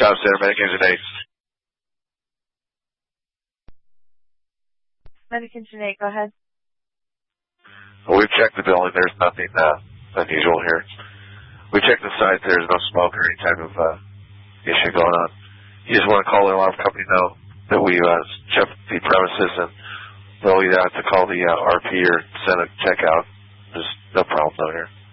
Tom Center, Medic Engine 8. Medic Engine 8, go ahead. Well, we've checked the building. There's nothing unusual here. We checked the site. There's no smoke or any type of issue going on. You just want to call the alarm company know that we checked the premises, and they'll either have to call the RP or send a tech out. There's no problem out here.